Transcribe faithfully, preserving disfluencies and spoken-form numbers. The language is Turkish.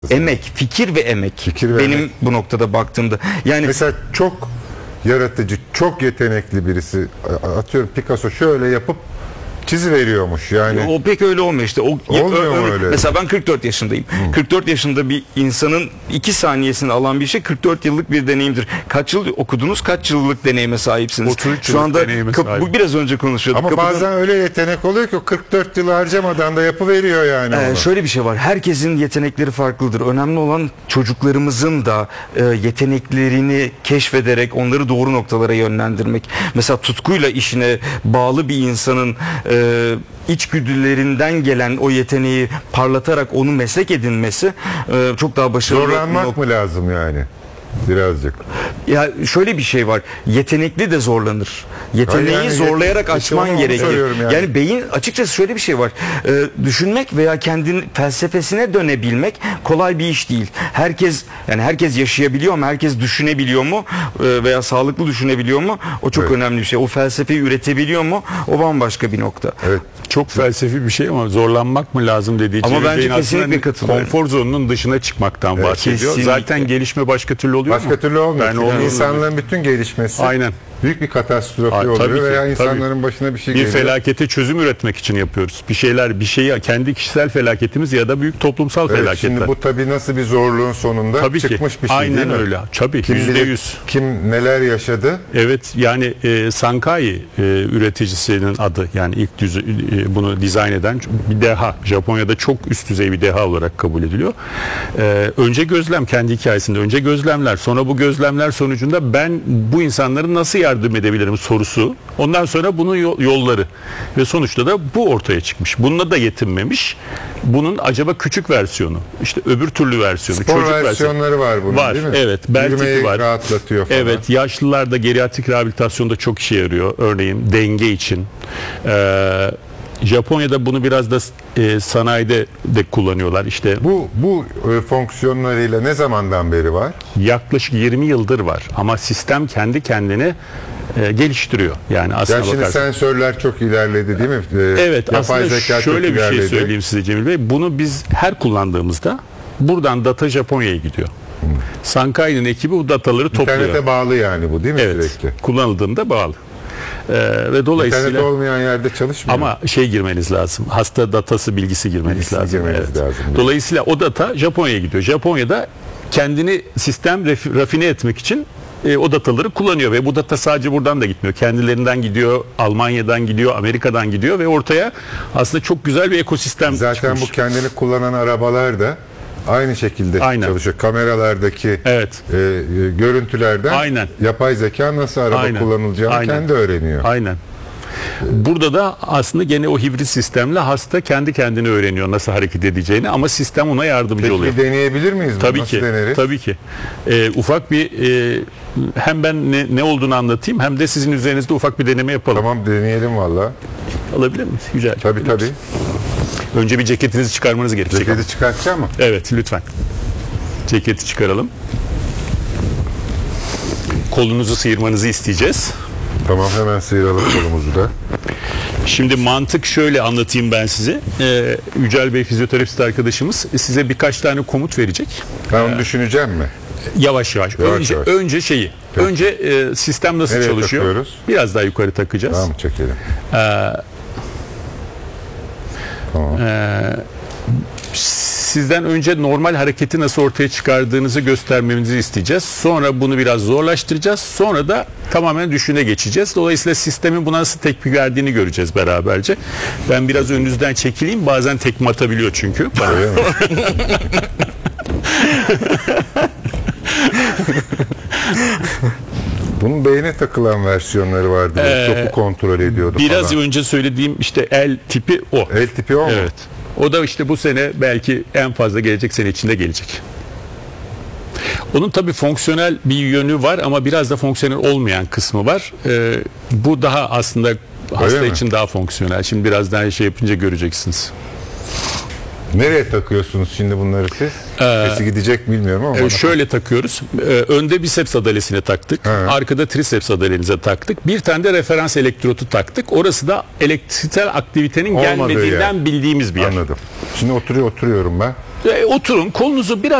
Emek, fikir ve emek. Fikir ve Benim emek. bu noktada baktığımda. Yani Mesela çok yaratıcı, çok yetenekli birisi, atıyorum Picasso şöyle yapıp çizi veriyormuş yani. o pek öyle olmuyor işte. O, Olmuyor ö- mu ö- öyle? Mesela ben kırk dört yaşındayım. Hı. kırk dört yaşında bir insanın iki saniyesini alan bir şey kırk dört yıllık bir deneyimdir. Kaç yıl okudunuz? Kaç yıllık deneyime sahipsiniz? otuz üç Şu yıllık anda deneyime kap- sahip. bu biraz önce konuşuyorduk. Ama Kapıdan- bazen öyle yetenek oluyor ki o kırk dört yılı harcamadan da yapıveriyor yani. Ee, onu. şöyle bir şey var. Herkesin yetenekleri farklıdır. Önemli olan çocuklarımızın da e, yeteneklerini keşfederek onları doğru noktalara yönlendirmek. Mesela tutkuyla işine bağlı bir insanın e, içgüdülerinden gelen o yeteneği parlatarak onu meslek edinmesi e, çok daha başarılı. Zorlanmak nok- mı lazım yani? Birazcık. Ya şöyle bir şey var. Yetenekli de zorlanır. Yeteneği Yani zorlayarak yet- açman işte onu gerekir. söylüyorum Yani. yani. beyin açıkçası şöyle bir şey var. Ee, düşünmek veya kendin felsefesine dönebilmek kolay bir iş değil. Herkes yani herkes yaşayabiliyor mu? Herkes düşünebiliyor mu? Ee, veya sağlıklı düşünebiliyor mu? O çok Evet. önemli bir şey. O felsefeyi üretebiliyor mu? O bambaşka bir nokta. Evet. Çok felsefi bir şey ama zorlanmak mı lazım dediği Ama Cemil bence Bey'in aslında kesinlikle katılıyorum. konfor zonunun dışına çıkmaktan Evet, bahsediyor. kesinlikle. Zaten gelişme başka türlü oluyor mu? Başka türlü olmuyor. Ben Çünkü olmuyor. insanlığın bütün gelişmesi Aynen. büyük bir katastrofi Aa, tabii oluyor ki, veya tabii. insanların başına bir şey Bir geliyor. felakete çözüm üretmek için yapıyoruz. Bir şeyler, bir şeyi kendi kişisel felaketimiz ya da büyük toplumsal Evet, felaketler. şimdi bu tabii nasıl bir zorluğun sonunda Tabii ki. çıkmış bir şey Aynen değil mi? öyle. Tabii Kim yüzde bilir yüz. kim neler yaşadı? Evet yani e, Sankai e, üreticisinin adı yani ilk düz, e, bunu dizayn eden bir deha. Japonya'da çok üst düzey bir deha olarak kabul ediliyor. E, önce gözlem kendi hikayesinde önce gözlemler sonra bu gözlemler sonucunda ben bu insanlara nasıl yardım edebilirim sorusu. Ondan sonra bunun yolları ve sonuçta da bu ortaya çıkmış. Bununla da yetinmemiş. Bunun acaba küçük versiyonu işte öbür türlü versiyonu Spor çocuk versiyonları var bunun var, değil mi? evet. Bel tipi Yürümeyi var. rahatlatıyor falan. Evet, yaşlılarda geriatrik rehabilitasyonda çok işe yarıyor. Örneğin denge için. Ee, Japonya'da bunu biraz da e, sanayide de kullanıyorlar. İşte Bu bu e, fonksiyonlarıyla ne zamandan beri var? yaklaşık yirmi yıldır var. Ama sistem kendi kendini e, geliştiriyor. Yani aslına Yani şimdi bakarsan. sensörler çok ilerledi değil mi? Ee, Evet, yapay aslında zeka şöyle çok bir şey ilerledi. söyleyeyim size Cemil Bey. Bunu biz her kullandığımızda buradan data Japonya'ya gidiyor. Hmm. Sankai'nin ekibi bu dataları topluyor. İnternete bağlı yani bu değil mi Evet, sürekli? kullanıldığında bağlı. Ee, ve dolayısıyla İnternet olmayan yerde çalışmıyor. ama şey girmeniz lazım. Hasta datası bilgisi girmeniz Bilgisini lazım. girmeniz Evet. lazım. Dolayısıyla o data Japonya'ya gidiyor. Japonya'da kendini sistem ref- rafine etmek için e, o dataları kullanıyor ve bu data sadece buradan da gitmiyor. Kendilerinden gidiyor, Almanya'dan gidiyor, Amerika'dan gidiyor ve ortaya aslında çok güzel bir ekosistem Zaten çıkmış. bu kendini kullanan arabalar da aynı şekilde Aynen. çalışıyor. Kameralardaki Evet. e, e, görüntülerden Aynen. yapay zeka nasıl araba Aynen. kullanılacağını Aynen. kendi öğreniyor. Aynen. Burada da aslında gene o hibrit sistemle hasta kendi kendine öğreniyor nasıl hareket edeceğini ama sistem ona yardımcı Peki oluyor. bir deneyebilir miyiz bunu? Tabii Nasıl ki. deneriz? Tabii ki. Ee, ufak bir e, hem ben ne, ne olduğunu anlatayım hem de sizin üzerinizde ufak bir deneme yapalım. Tamam deneyelim valla. Alabilir miyiz? Güzel. Tabii tabii. Önce bir ceketinizi çıkarmanız gerekecek. Ceketi çıkartacağım mı? Evet lütfen. Ceketi çıkaralım. Kolunuzu sıyırmanızı isteyeceğiz. Tamam hemen sıyıralım kolumuzu da. Şimdi mantık şöyle anlatayım ben size. Ee, Yücel Bey fizyoterapist arkadaşımız size birkaç tane komut verecek. Ben onu düşüneceğim mi? Yavaş yavaş. Yavaş önce, yavaş. önce şeyi. Peki. Önce e, sistem nasıl Nereye çalışıyor? takıyoruz? Biraz daha yukarı takacağız. Tamam çekelim. Ee, Tamam. Ee, sizden önce normal hareketi nasıl ortaya çıkardığınızı göstermemizi isteyeceğiz. Sonra bunu biraz zorlaştıracağız. Sonra da tamamen düşüne geçeceğiz. Dolayısıyla sistemin buna nasıl tepki verdiğini göreceğiz beraberce. Ben biraz önünüzden çekileyim. Bazen tekme atabiliyor çünkü. Öyle mi? Bunun beyne takılan versiyonları vardı. Ee, Topu kontrol ediyordu Biraz falan. önce söylediğim işte el tipi o. El tipi o mu? Evet. O da işte bu sene belki en fazla gelecek sene içinde gelecek. Onun tabii fonksiyonel bir yönü var ama biraz da fonksiyonel olmayan kısmı var. Ee, bu daha aslında hasta mi? için daha fonksiyonel. Şimdi biraz daha şey yapınca göreceksiniz. Nereye takıyorsunuz şimdi bunları siz? Ee, Sesi gidecek mi bilmiyorum ama. Ee, bana- şöyle takıyoruz. Ee, önde biceps adalesine taktık. He. Arkada triceps adalenize taktık. Bir tane de referans elektrotu taktık. Orası da elektriksel aktivitenin Olmadığı gelmediğinden yer. bildiğimiz bir yer. Anladım. Şimdi oturuyor oturuyorum ben. E, oturun, kolunuzu biraz